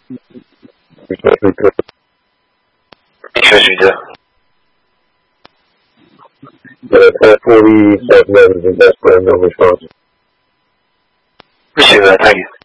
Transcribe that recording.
Repeat. The 1040 South Memphis, that's no response. Appreciate that. Thank you.